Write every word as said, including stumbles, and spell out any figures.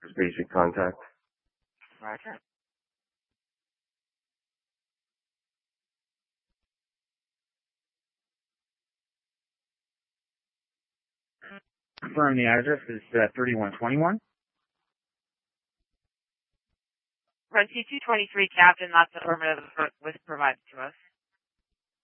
Basic contact. Roger. Confirm the address is uh, thirty-one twenty-one. Run T two twenty-three, Captain. That's affirmative was provided to us.